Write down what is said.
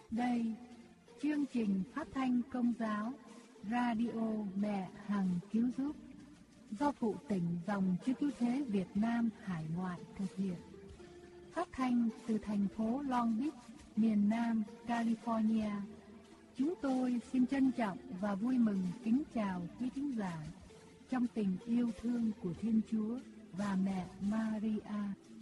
Đây, chương trình phát thanh Công giáo Radio Mẹ Hằng Cứu Giúp do Phụ Tỉnh Dòng Chúa Cứu Thế Việt Nam hải ngoại thực hiện. Phát thanh từ thành phố Long Beach, miền Nam California. Chúng tôi xin trân trọng và vui mừng kính chào quý thính giả trong tình yêu thương của Thiên Chúa và mẹ Maria.